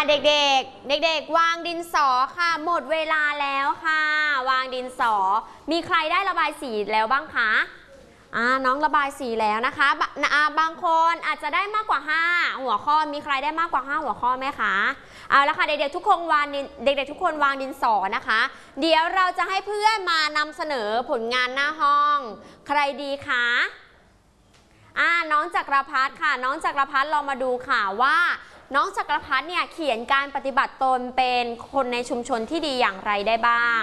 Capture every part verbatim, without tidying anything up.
เด็กๆเด็กๆวางดินสอค่ะหมดเวลาแล้วค่ะวางดินสอมีใครได้ระบายสีแล้วบ้างคะอ่าน้องระบายสีแล้วนะคะบางคนอาจจะได้มากกว่าห้าหัวข้อมีใครได้มากกว่าห้าหัวข้อไหมคะเอาละค่ะเด็กๆทุกคนวางเด็กๆทุกคนวางดินสอนะคะเดี๋ยวเราจะให้เพื่อนมานำเสนอผลงานหน้าห้องใครดีคะอ่าน้องจักรพัฒน์ค่ะน้องจักรพัฒน์เรามาดูค่ะว่าน้องจักรพัฒน์เนี่ยเขียนการปฏิบัติตนเป็นคนในชุมชนที่ดีอย่างไรได้บ้าง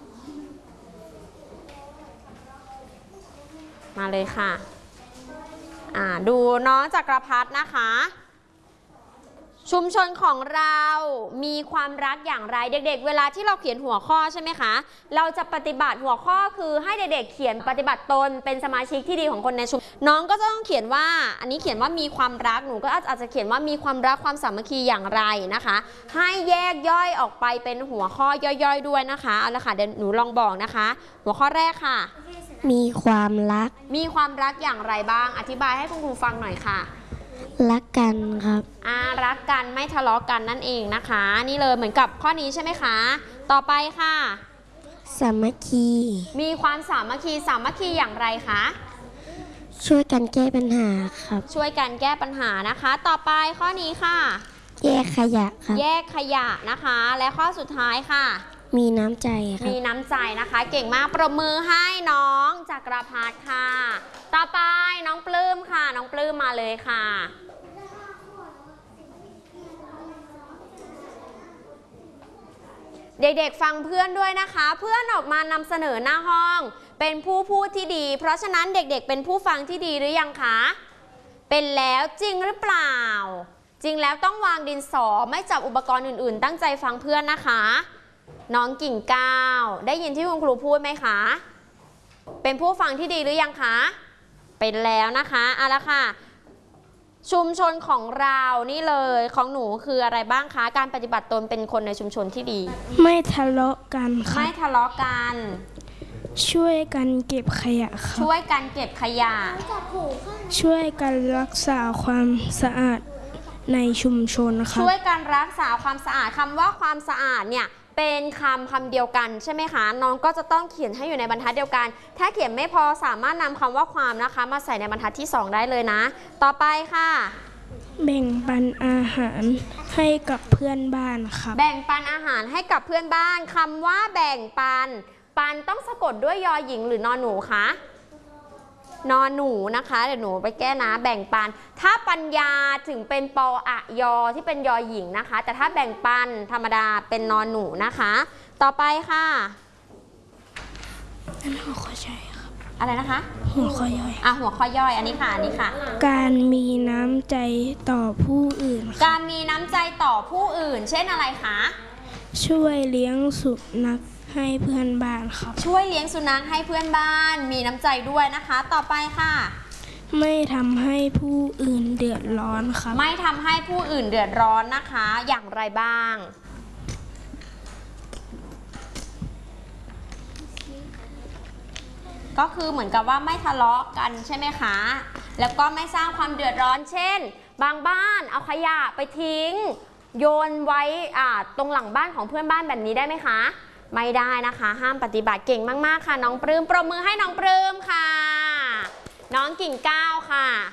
มาเลยค่ะอ่าดูน้องจักรพัฒน์นะคะชุมชนของเรามีความรักอย่างไรเด็กๆเวลาที่เราเขียนหัวข้อใช่ไหมคะเราจะปฏิบัติหัวข้อคือให้เด็กๆเขียนปฏิบัติตนเป็นสมาชิกที่ดีของคนในชุมชนน้องก็จะต้องเขียนว่าอันนี้เขียนว่ามีความรักหนูก็อาจจะเขียนว่ามีความรักความสามัคคีอย่างไรนะคะให้แยกย่อยออกไปเป็นหัวข้อย่อยๆด้วยนะคะเอาละค่ะเดี๋ยวหนูลองบอกนะคะหัวข้อแรกค่ะมีความรักมีความรักอย่างไรบ้างอธิบายให้คุณครูฟังหน่อยค่ะรักกันครับอ่ารักกันไม่ทะเลาะกันนั่นเองนะคะนี่เลยเหมือนกับข้อนี้ใช่ไหมคะต่อไปค่ะสามัคคีมีความสามัคคีสามัคคีอย่างไรคะช่วยกันแก้ปัญหาครับช่วยกันแก้ปัญหานะคะต่อไปข้อนี้ค่ะแยกขยะครับแยกขยะนะคะและข้อสุดท้ายค่ะมีน้ำใจครับมีน้ำใจนะคะเก่งมากปรบมือให้น้องจักรพัฒน์ค่ะต่อไปน้องปลื้มค่ะน้องปลื้มมาเลยค่ะเด็กๆฟังเพื่อนด้วยนะคะเพื่อนออกมานำเสนอหน้าห้องเป็นผู้พูดที่ดีเพราะฉะนั้นเด็กๆเป็นผู้ฟังที่ดีหรือยังคะเป็นแล้วจริงหรือเปล่าจริงแล้วต้องวางดินสอไม่จับอุปกรณ์อื่นๆตั้งใจฟังเพื่อนนะคะน้องกิ่งก้าวได้ยินที่คุณครูพูดไหมคะเป็นผู้ฟังที่ดีหรือยังคะเป็นแล้วนะคะเอาละค่ะชุมชนของเรานี่เลยของหนูคืออะไรบ้างคะการปฏิบัติตนเป็นคนในชุมชนที่ดีไม่ทะเลาะกันค่ะไม่ทะเลาะกันช่วยกันเก็บขยะค่ะช่วยกันเก็บขยะช่วยกันรักษาความสะอาดในชุมชนค่ะช่วยกันรักษาความสะอาดคำว่าความสะอาดเนี่ยเป็นคำคำเดียวกันใช่ไหมคะน้องก็จะต้องเขียนให้อยู่ในบรรทัดเดียวกันถ้าเขียนไม่พอสามารถนำคำว่าความนะคะมาใส่ในบรรทัดที่สองได้เลยนะต่อไปค่ะแบ่งปันอาหารให้กับเพื่อนบ้านค่ะแบ่งปันอาหารให้กับเพื่อนบ้านคำว่าแบ่งปันปันต้องสะกดด้วยยอหญิงหรือนอหนูคะนอหนูนะคะเดี๋ยวหนูไปแก้นะแบ่งปันถ้าปัญญาถึงเป็นปออะยอที่เป็นยอหญิงนะคะแต่ถ้าแบ่งปันธรรมดาเป็นนอหนูนะคะต่อไปค่ะอันหัวข้อย่อยครับอะไรนะคะหัวข้อย่อยอ่ะหัวข้อย่อยอันนี้ค่ะอันนี้ค่ะการมีน้ำใจต่อผู้อื่นการมีน้ำใจต่อผู้อื่นเช่นอะไรคะช่วยเลี้ยงสุนัขให้เพื่อนบ้านครับช่วยเลี้ยงสุนัขให้เพื่อนบ้านมีน้ำใจด้วยนะคะต่อไปค่ะไม่ทำให้ผู้อื่นเดือดร้อนครับไม่ทำให้ผู้อื่นเดือดร้อนนะคะอย่างไรบ้างก็คือเหมือนกับว่าไม่ทะเลาะกันใช่ไหมคะแล้วก็ไม่สร้างความเดือดร้อนเช่นบางบ้านเอาขยะไปทิ้งโยนไว้ตรงหลังบ้านของเพื่อนบ้านแบบนี้ได้ไหมคะไม่ได้นะคะห้ามปฏิบัติเก่งมากๆค่ะน้องปลื้มปรบมือให้น้องปลื้มค่ะน้องกิ่งก้าวค่ะ